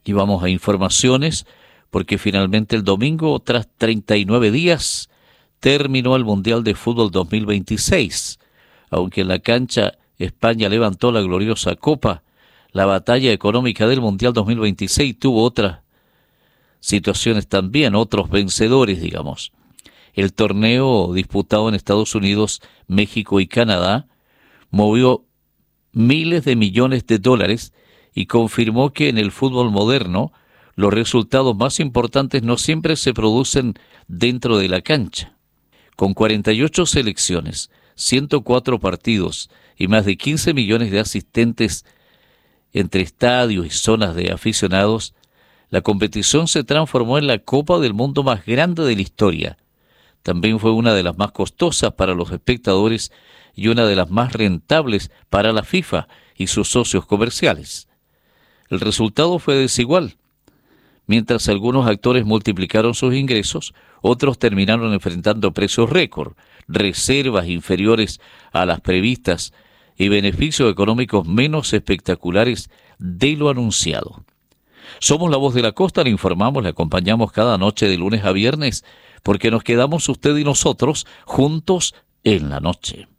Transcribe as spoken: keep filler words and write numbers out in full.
Y vamos a informaciones, porque finalmente el domingo, tras treinta y nueve días, terminó el Mundial de Fútbol dos mil veintiséis. Aunque en la cancha España levantó la gloriosa copa, la batalla económica del Mundial dos mil veintiséis tuvo otras situaciones también, otros vencedores, digamos. El torneo disputado en Estados Unidos, México y Canadá movió miles de millones de dólares y confirmó que en el fútbol moderno los resultados más importantes no siempre se producen dentro de la cancha. Con cuarenta y ocho selecciones, ciento cuatro partidos y más de quince millones de asistentes entre estadios y zonas de aficionados, la competición se transformó en la Copa del Mundo más grande de la historia. También fue una de las más costosas para los espectadores y una de las más rentables para la FIFA y sus socios comerciales. El resultado fue desigual. Mientras algunos actores multiplicaron sus ingresos, otros terminaron enfrentando precios récord, reservas inferiores a las previstas y beneficios económicos menos espectaculares de lo anunciado. Somos La Voz de la Costa, le informamos, le acompañamos cada noche de lunes a viernes, porque nos quedamos usted y nosotros juntos en la noche.